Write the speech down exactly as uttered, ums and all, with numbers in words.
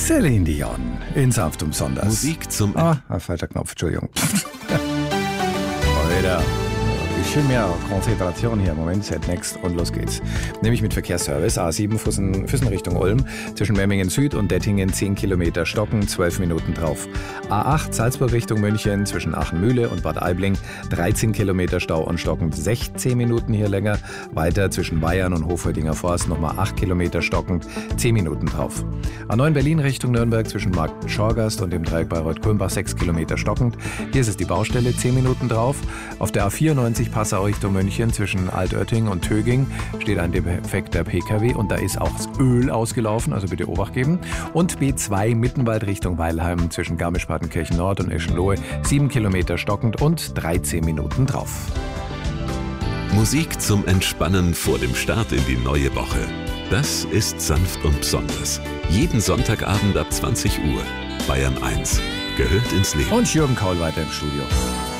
Celine Dion in sanft und besonders. Musik zum Ah, ein falscher Knopf, Entschuldigung. Alter, bisschen mehr Konzentration hier. Moment, set next und los geht's. Nämlich mit Verkehrsservice A sieben Füssen, Füssen Richtung Ulm, zwischen Memmingen Süd und Dettingen zehn Kilometer Stocken, zwölf Minuten drauf. A acht Salzburg Richtung München, zwischen Aachenmühle und Bad Aibling, dreizehn Kilometer Stau und stockend, sechzehn Minuten hier länger. Weiter zwischen Bayern und Hofheudinger Forst nochmal acht Kilometer stockend, zehn Minuten drauf. A neun Berlin Richtung Nürnberg, zwischen Markt Schorgast und dem Dreieck Bayreuth-Kulmbach, sechs Kilometer stockend. Hier ist es die Baustelle, zehn Minuten drauf. Auf der A vierundneunzig Passau Richtung München, zwischen Altötting und Töging, steht ein defekter P K W und da ist auch das Öl ausgelaufen, also bitte Obacht geben. Und B zwei Mittenwald Richtung Weilheim, zwischen Garmisch-Partenkirchen Nord und Eschenlohe, sieben Kilometer stockend und dreizehn Minuten drauf. Musik zum Entspannen vor dem Start in die neue Woche. Das ist sanft und besonders. Jeden Sonntagabend ab zwanzig Uhr. Bayern eins gehört ins Leben. Und Jürgen Kaul weiter im Studio.